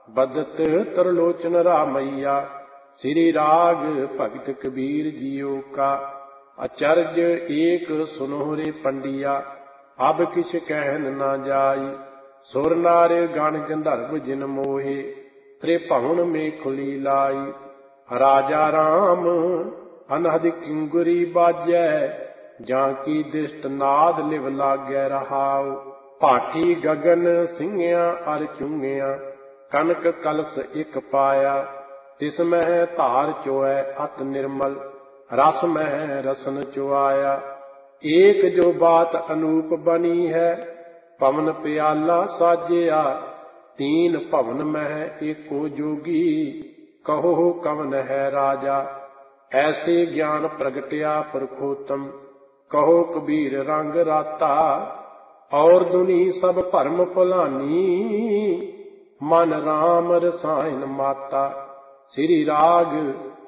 बदत तरलोचन रामैया। श्री राग भगत कबीर जियो का। अचर्ज एक सुनोरे पंडिया, अब किछ कहन न जाई। सुर नार गण गंधर्व जिन मोहे, त्रिभुवन में खुली लाई। राजा राम अनहद किंगुरी बाजै, जाकी दिष्ट नाद लिव लागै रहाओ। भाठी गगन सिंघिया अर चुंगिया, कनक कलश एक पाया। तिस मह धार चोऐ अत निर्मल, रस मह रसन चुआया। एक जो बात अनूप बनी है, पवन प्याला साजिया। तीन भवन मह एको जोगी, कहो कवन है राजा। ऐसे ज्ञान प्रगट्या परखोतम, कहो कबीर रंग राता। और दुनी सब भरम भुलानी, मन राम रसायन माता। श्री राग